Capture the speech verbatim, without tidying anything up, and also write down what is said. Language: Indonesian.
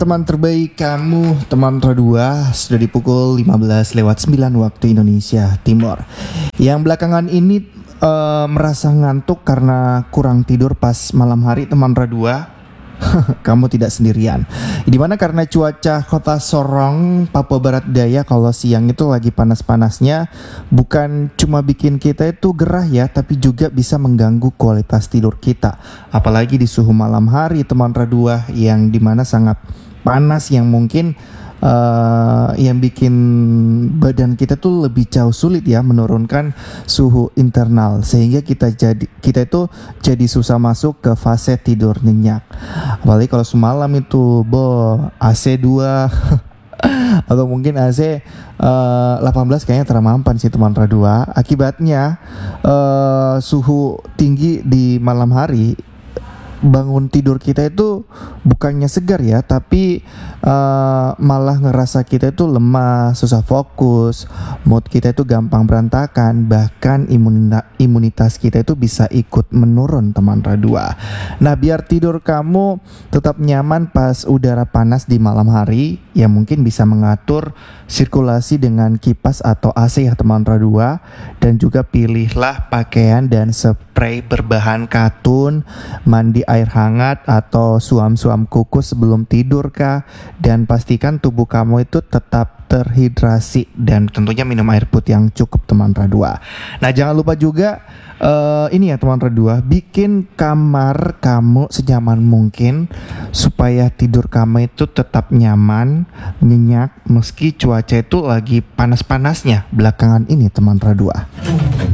Teman terbaik kamu, teman terdua, sudah di pukul lima belas lewat sembilan waktu Indonesia Timur. Yang belakangan ini uh, merasa ngantuk karena kurang tidur pas malam hari, teman terdua. Kamu tidak sendirian. Dimana karena cuaca kota Sorong, Papua Barat Daya kalau siang itu lagi panas-panasnya, bukan cuma bikin kita itu gerah ya, tapi juga bisa mengganggu kualitas tidur kita. Apalagi di suhu malam hari, teman terdua, yang dimana sangat panas, yang mungkin Uh, yang bikin badan kita tuh lebih jauh sulit ya menurunkan suhu internal, sehingga kita jadi kita itu jadi susah masuk ke fase tidur nyenyak. Apalagi kalau semalam itu bo A C dua atau mungkin A C uh, delapan belas kayaknya termampan sih teman dua. Akibatnya uh, suhu tinggi di malam hari, bangun tidur kita itu bukannya segar ya, tapi uh, malah ngerasa kita itu lemah, susah fokus, mood kita itu gampang berantakan, bahkan imunita, imunitas kita itu bisa ikut menurun teman dua. Nah, biar tidur kamu tetap nyaman pas udara panas di malam hari, ya mungkin bisa mengatur sirkulasi dengan kipas atau A C ya teman dua, dan juga pilihlah pakaian dan spray berbahan katun, mandi air hangat atau suam-suam kuku sebelum tidur kah, dan pastikan tubuh kamu itu tetap terhidrasi dan tentunya minum air putih yang cukup teman dua. Nah, jangan lupa juga uh, ini ya teman dua, bikin kamar kamu senyaman mungkin supaya tidur kamu itu tetap nyaman, nyenyak meski cuaca itu lagi panas-panasnya belakangan ini teman dua.